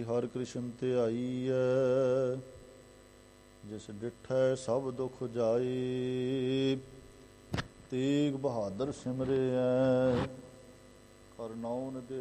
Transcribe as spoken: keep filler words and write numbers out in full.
ਹਰਿ ਕ੍ਰਿਸ਼ਨ ਧਿਆਈਐ, ਜਿਸ ਡਿਠੈ ਸਭ ਦੁਖ ਜਾਈ। ਤੇਗ ਬਹਾਦਰ ਸਿਮਰਿਐ, ਹਰਿ ਨਾਉ ਨਿਧਿਆ